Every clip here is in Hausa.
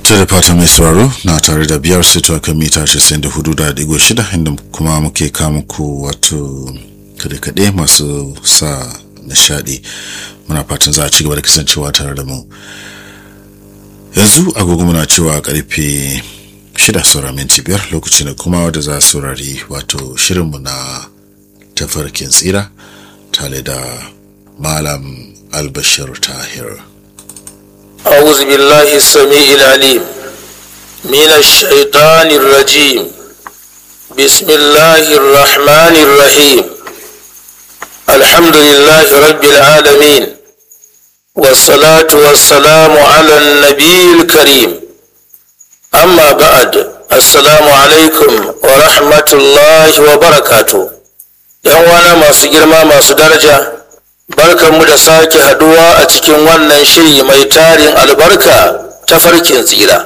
ta da fata mai sauraro na tare da biyar sito kan mita 94.6 inda kuma muke kama ku wato kade-kade masu sa nishadi. Muna fatan za a ci gaba da kasancewa tare da mu. Yanzu agogo muna cewa karfe 6:05 lokaci ne kuma wanda za a saurari wato shirinmu na tafarkin tsira tare da Malam Albashir Tahir. أعوذ بالله السميع العليم من الشيطان الرجيم بسم الله الرحمن الرحيم الحمد لله رب العالمين والصلاة والسلام على النبي الكريم أما بعد السلام عليكم ورحمة الله وبركاته يوانا ما سجرما ما سدرجة barkanmu da sake haduwa a cikin wannan shiri mai tarin albarka ta farkin tsira.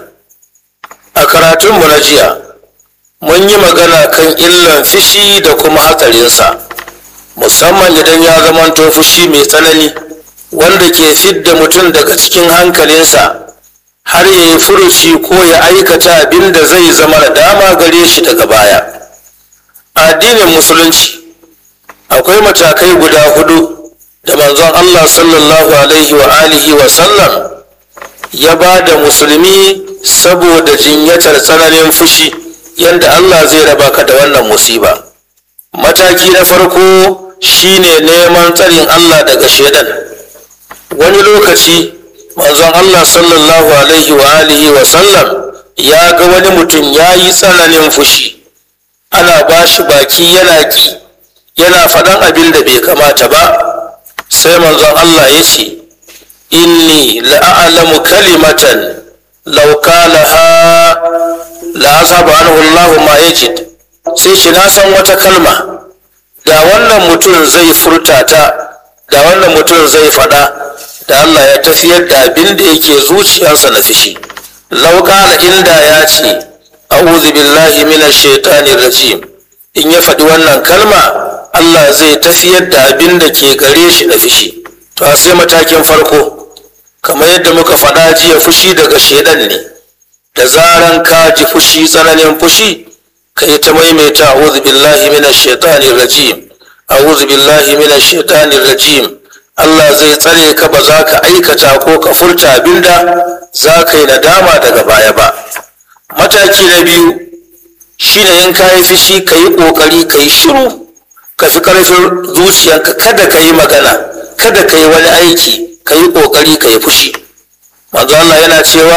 A karatunmu na jiya mun yi magana kan illan fushi da kuma hatsarinsa, musamman idan ya zamanto fushi mai tsanani wanda ke fidda mutum daga cikin hankalinsa har ya yi furuci ko ya aikata abin da zai zama da dama gare shi daga baya. A addinin musulunci akwai matakai guda hudu da manzon Allah sallallahu alaihi wa alihi wa sallam ya ba da musulmi saboda jinyatar tsananin fushi yadda Allah zai raba ka da wannan musiba. Mataki na farko shine neman tsarin Allah daga shedan. Wani lokaci manzon Allah sallallahu alaihi wa alihi wa sallam ya ga wani mutum ya yi tsananin fushi, ana ba shi baki yana ki, yana faɗan abin da bai kamata ba. Sai manzon Allah ya ce, inni la'alamu kalimatan law qalaha la asaba anhu Allahu ma yajid. Sai shi na san wata kalma da wannan mutum zai furta ta, da wannan mutum zai faɗa, da Allah ya tafiyar da abin da yake zuciyarsa na fishi. Law qala inda ya ce a'udhu billahi minash shaitanir rajim, in ya faɗi wannan kalma Allah zai tafiyar da abin da ke gare shi da fushi. To sai matakin farko, kamar yadda muka faɗa jiya, fushi daga shaidan ne. Da zaran ka ji fushi, tsananin fushi, ka yi ta maimaita a'udhu billahi minash shaitanir rajim, a'udhu billahi minash shaitanir rajim. Allah zai tsare ka, ba za ka aikata ko ka furta abinda za ka yi nadama daga baya ba. Mataki na biyu shine in ka yi fushi, ka yi ƙoƙari ka yi shiru, ka fi ƙarfin zuciyarka, kada ka yi magana, kada ka yi wani aiki, ka yi ƙoƙari ka yi fushi. Manzo Allah yana cewa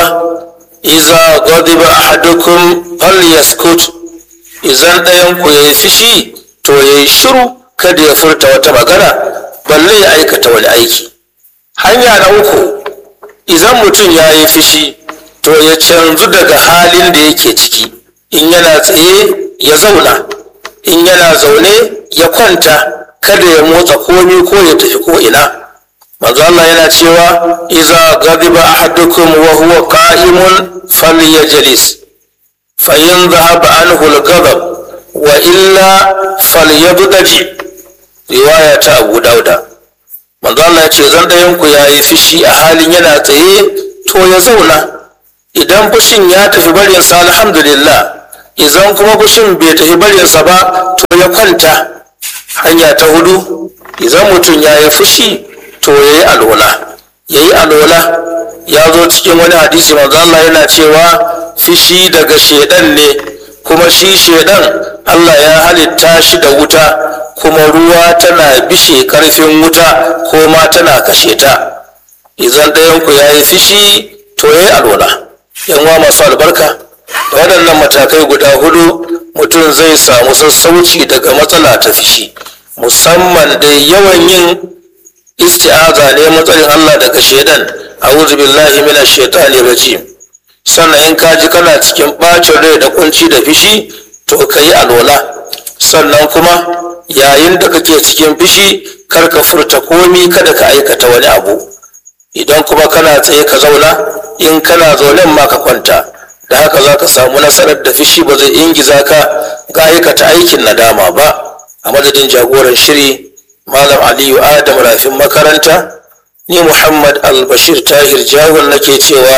iza ghadiba ahadukum falyaskut, idan ɗayan ku yayi fushi to yayi shiru, kada ya furta wata magana balle ya aikata wani aiki. Hanya na uku, idan mutum ya yi fushi to ya canzu daga halin da yake ciki. In yana tsaye ya zauna, in yana zaune ya kwanta, kada ya motsa komi ko ya tafi ko ina. Manzo Allah yana cewa iza ghadiba ahadukum wa huwa qa'imun falyajlis fa in dhahaba anhu al-ghadab wa illa falyabtaji. Riwaya ta Abu Dauda. Manzo Allah ya ce zan dayan ku yayi fishi a halin yana tsaye to ya zauna. Idan fushin ya tafi barin sa alhamdulillah, idan kuma fushin bai tafi barinsa ba to ya kwanta. Hanya ta hudu, idan mutum ya yi fushi to ya yi alwala. Ya yi alwala ya zo cikin wani hadisi manzo Allah yana cewa fushi daga shedan ne, kuma shi shedan Allah ya halitta shi da wuta, kuma ruwa tana bishe karfin wuta ko ma tana kashe ta. Idan ɗayanku ya yi fushi to ya yi alwala. Yan uwa masu albarka, da waɗannan matakai guda hudu mutum zai samu sassauci daga matsala ta fishi, musamman da yawan yin isti'aza ne matsalin Allah daga shaidan, a'udhu billahi minash shaitanir rajim. Sannan in ka ji kana cikin bacin rai da kunci da fishi to ka yi alwala. Sannan kuma yayin da kake cikin fishi kar ka furta komi, kada ka aikata wani abu. Idan kuma kana tsaye ka zauna, in kana zaunen ma ka kwanta. Da haka za ka samu nasarar da fishi ba zai ingiza ka ga aikata aikin nadama ba. A madadin jagoran shiri Malam Aliyu Adam Rafin makaranta, ni Muhammad Albashir Tahir Jawal nake cewa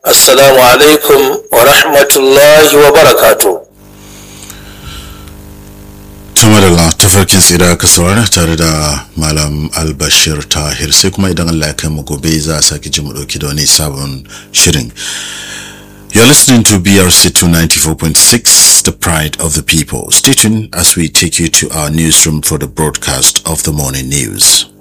assalamu alaikum wa rahmatullahi wa barakatuh. Tumadala tafarkin tsira ka saurara tare da Malam Albashir Tahir, sai kuma idan Allah ya kai mu gobe za a sake ji mu dauki da wani sabon shirin. You're listening to BRC 294.6, the pride of the people. Stay tuned as we take you to our newsroom for the broadcast of the morning news.